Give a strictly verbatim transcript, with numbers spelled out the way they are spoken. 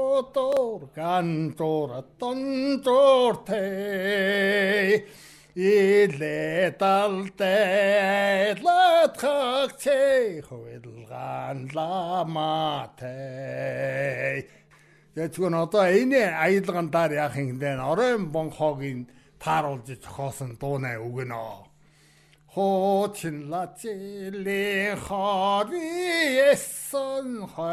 дор гандор донжортэй илэдалтэй латхагчээ хуйлгаан ламатай. Тэгвэл одоо энэ аялгандаар яах юм бэ? Оройн бонхогийн тааруулж зохиосон дуунай өгнө. Хочин лачили хари эсэн